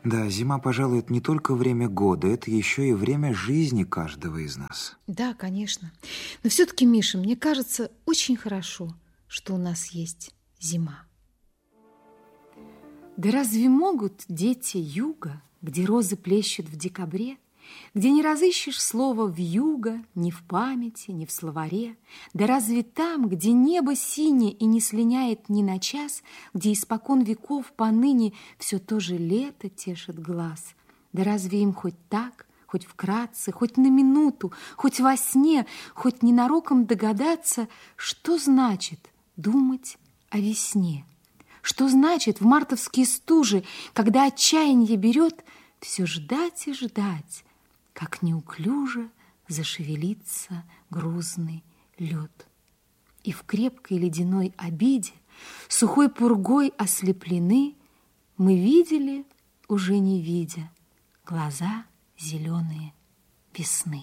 Да, зима, пожалуй, это не только время года, это еще и время жизни каждого из нас. Да, конечно. Но все-таки, Миша, мне кажется, очень хорошо, что у нас есть зима. Да разве могут дети юга, где розы плещут в декабре, где не разыщешь слова «вьюга» ни в памяти, ни в словаре, да разве там, где небо синее и не слиняет ни на час, где испокон веков поныне все то же лето тешит глаз, да разве им хоть так, хоть вкратце, хоть на минуту, хоть во сне, хоть ненароком догадаться, что значит думать о весне? Что значит в мартовские стужи, когда отчаяние берет, все ждать и ждать, как неуклюже зашевелится грузный лед. И в крепкой ледяной обиде, сухой пургой ослеплены, мы видели, уже не видя, глаза зеленые весны.